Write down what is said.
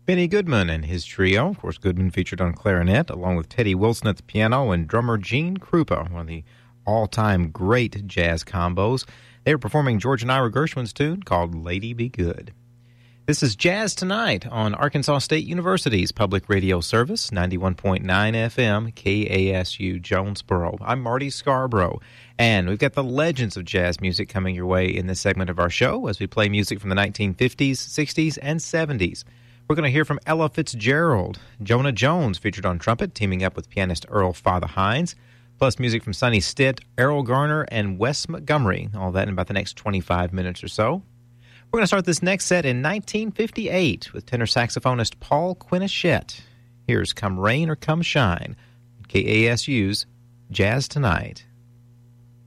Benny Goodman and his trio. Of course, Goodman featured on clarinet, along with Teddy Wilson at the piano and drummer Gene Krupa, one of the all-time great jazz combos. They were performing George and Ira Gershwin's tune called Lady Be Good. This is Jazz Tonight on Arkansas State University's public radio service, 91.9 FM, KASU, Jonesboro. I'm Marty Scarborough, and we've got the legends of jazz music coming your way in this segment of our show as we play music from the 1950s, 60s, and 70s. We're going to hear from Ella Fitzgerald, Jonah Jones featured on trumpet, teaming up with pianist Earl Father Hines, plus music from Sonny Stitt, Errol Garner, and Wes Montgomery, all that in about the next 25 minutes or so. We're going to start this next set in 1958 with tenor saxophonist Paul Quinichette. Here's Come Rain or Come Shine, KASU's Jazz Tonight.